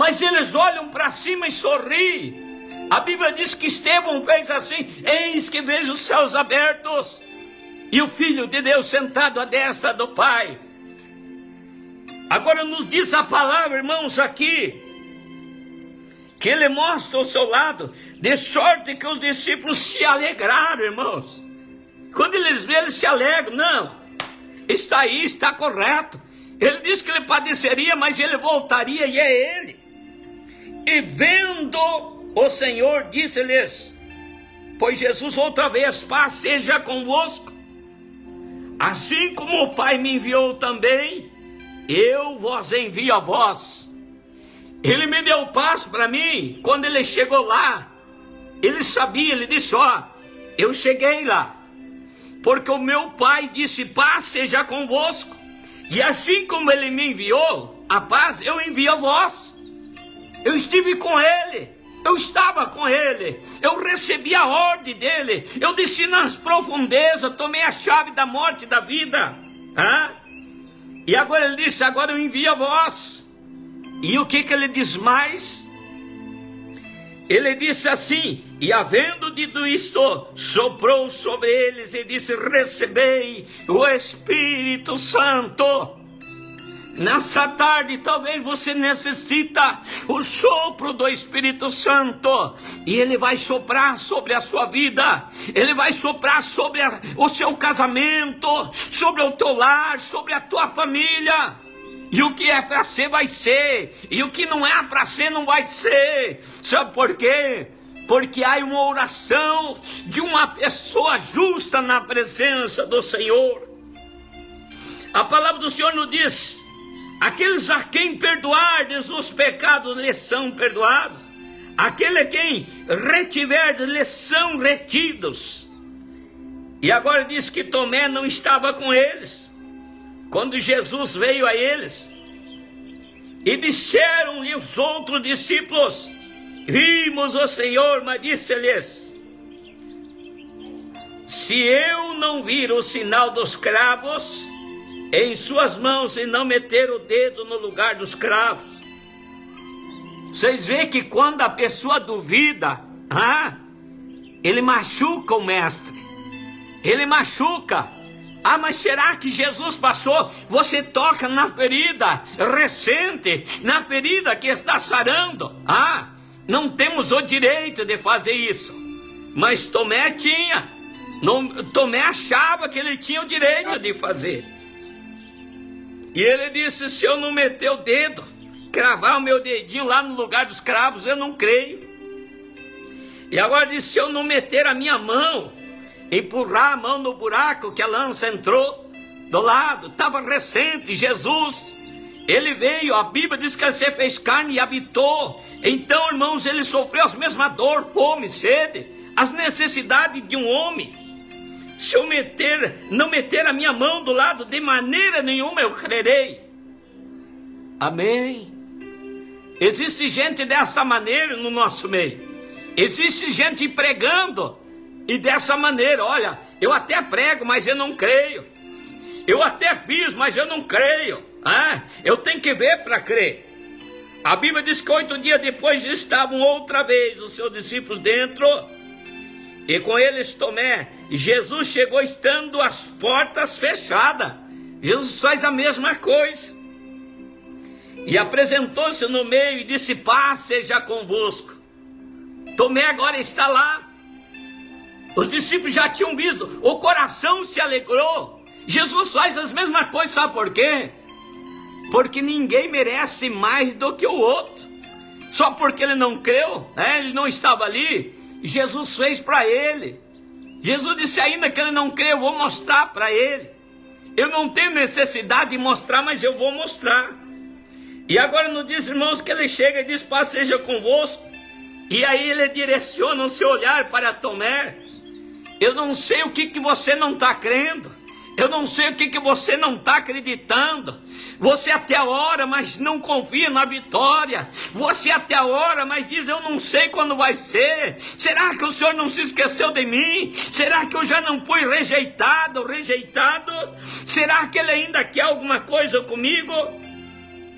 mas eles olham para cima e sorriem. A Bíblia diz que Estevão fez assim: eis que vejo os céus abertos e o Filho de Deus sentado à destra do Pai. Agora nos diz a palavra, irmãos, aqui, que ele mostra o seu lado, de sorte que os discípulos se alegraram, irmãos. Quando eles veem, eles se alegram. Não, está aí, está correto. Ele disse que ele padeceria, mas ele voltaria, e é ele. E vendo o Senhor, disse-lhes: pois Jesus outra vez, paz seja convosco. Assim como o Pai me enviou também, eu vos envio a vós. Ele me deu paz para mim. Quando ele chegou lá, ele sabia, ele disse: ó, eu cheguei lá, porque o meu Pai disse: paz seja convosco. E assim como ele me enviou a paz, eu envio a vós. Eu estive com ele, eu estava com ele, eu recebi a ordem dele, eu desci nas profundezas, tomei a chave da morte e da vida. E agora ele disse: agora eu envio a vós. E o que ele diz mais? Ele disse assim: e havendo dito isto, soprou sobre eles e disse: recebei o Espírito Santo. Nessa tarde talvez você necessita o sopro do Espírito Santo, e ele vai soprar sobre a sua vida, ele vai soprar sobre o seu casamento, sobre o teu lar, sobre a tua família. E o que é para ser vai ser, e o que não é para ser não vai ser. Sabe por quê? Porque há uma oração de uma pessoa justa na presença do Senhor. A palavra do Senhor nos diz: aqueles a quem perdoardes os pecados lhes são perdoados, aquele a quem retiverdes lhes são retidos. E agora diz que Tomé não estava com eles quando Jesus veio a eles. E disseram-lhe os outros discípulos: vimos o Senhor. Mas disse-lhes: se eu não vir o sinal dos cravos em suas mãos e não meter o dedo no lugar dos cravos. Vocês veem que quando a pessoa duvida, ele machuca o mestre, ele machuca. Mas será que Jesus passou? Você toca na ferida recente, na ferida que está sarando. Não temos o direito de fazer isso, mas Tomé tinha. Tomé achava que ele tinha o direito de fazer. E ele disse: se eu não meter o dedo, cravar o meu dedinho lá no lugar dos cravos, eu não creio. E agora disse: se eu não meter a minha mão, empurrar a mão no buraco que a lança entrou do lado, estava recente. Jesus, ele veio, a Bíblia diz que ele se fez carne e habitou. Então, irmãos, ele sofreu as mesmas dores, fome, sede, as necessidades de um homem. Se eu não meter a minha mão do lado, de maneira nenhuma eu crerei. Amém. Existe gente dessa maneira no nosso meio. Existe gente pregando e dessa maneira: olha, eu até prego, mas eu não creio. Eu até fiz, mas eu não creio. Eu tenho que ver para crer. A Bíblia diz que 8 dias depois estavam outra vez os seus discípulos dentro, e com eles Tomé. Jesus chegou estando as portas fechadas. Jesus faz a mesma coisa. E apresentou-se no meio e disse: paz seja convosco. Tomé agora está lá. Os discípulos já tinham visto, o coração se alegrou. Jesus faz as mesmas coisas, sabe por quê? Porque ninguém merece mais do que o outro. Só porque ele não creu, ele não estava ali, Jesus fez para ele. Jesus disse: ainda que ele não crê, eu vou mostrar para ele. Eu não tenho necessidade de mostrar, mas eu vou mostrar. E agora nos diz, irmãos, que ele chega e diz: paz seja convosco. E aí ele direciona o seu olhar para Tomé. Eu não sei o que você não está crendo. Eu não sei o que você não está acreditando. Você até ora, mas não confia na vitória. Você até ora, mas diz: eu não sei quando vai ser. Será que o Senhor não se esqueceu de mim? Será que eu já não fui rejeitado? Será que Ele ainda quer alguma coisa comigo?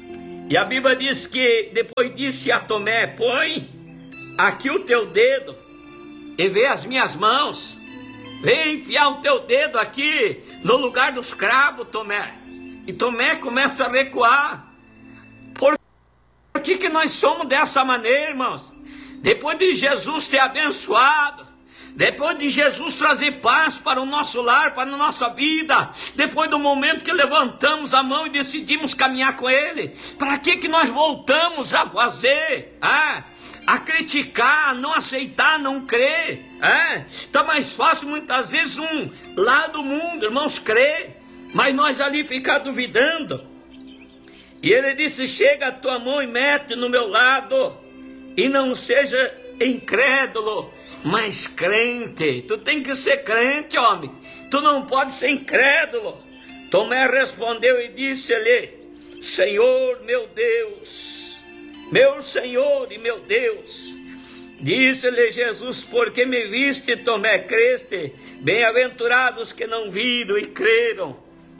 E a Bíblia diz que depois disse a Tomé: põe aqui o teu dedo e vê as minhas mãos. Vem enfiar o teu dedo aqui no lugar dos cravos, Tomé. E Tomé começa a recuar. Por que nós somos dessa maneira, irmãos? Depois de Jesus ter abençoado, depois de Jesus trazer paz para o nosso lar, para a nossa vida, depois do momento que levantamos a mão e decidimos caminhar com Ele, para que nós voltamos a fazer? A criticar, a não aceitar, a não crer? Está mais fácil muitas vezes lá do mundo, irmãos, crer, mas nós ali ficar duvidando. E Ele disse: chega a tua mão e mete no meu lado, e não seja incrédulo, mas crente. Tu tem que ser crente, homem. Tu não pode ser incrédulo. Tomé respondeu e disse-lhe: Senhor, meu Deus, meu Senhor e meu Deus. Disse-lhe Jesus: porque me viste, Tomé, creste? Bem-aventurados que não viram e creram.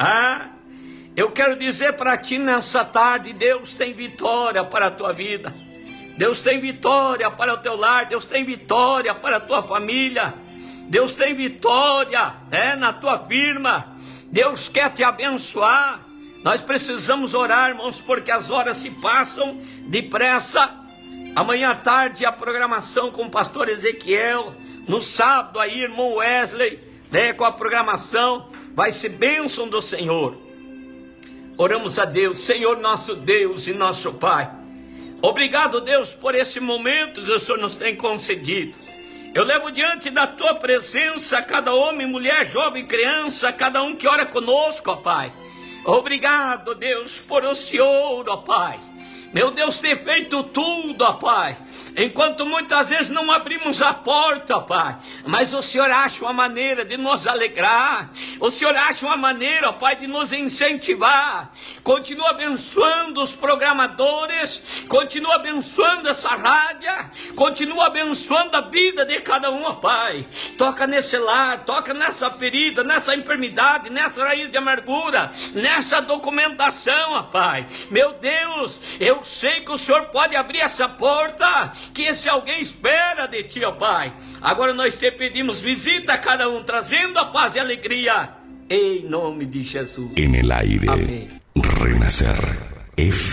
Eu quero dizer para ti nessa tarde: Deus tem vitória para a tua vida. Deus tem vitória para o teu lar. Deus tem vitória para a tua família. Deus tem vitória na tua firma. Deus quer te abençoar. Nós precisamos orar, irmãos, porque as horas se passam depressa. Amanhã à tarde a programação com o pastor Ezequiel. No sábado aí, irmão Wesley, com a programação. Vai ser bênção do Senhor. Oramos a Deus. Senhor, nosso Deus e nosso Pai, obrigado, Deus, por esse momento que o Senhor nos tem concedido. Eu levo diante da tua presença cada homem, mulher, jovem, criança, cada um que ora conosco, ó Pai. Obrigado, Deus, por o Senhor, ó Pai. Meu Deus, ter feito tudo, ó Pai. Enquanto muitas vezes não abrimos a porta, ó Pai, mas o Senhor acha uma maneira de nos alegrar. O Senhor acha uma maneira, ó Pai, de nos incentivar. Continua abençoando os programadores, continua abençoando essa rádio, continua abençoando a vida de cada um, ó Pai. Toca nesse lar, toca nessa ferida, nessa enfermidade, nessa raiz de amargura, nessa documentação, ó Pai. Meu Deus, eu sei que o Senhor pode abrir essa porta, que esse alguém espera de ti, ó Pai. Agora nós te pedimos, visita cada um, trazendo a paz e a alegria, em nome de Jesus. En el aire, Amém. Renacer FM.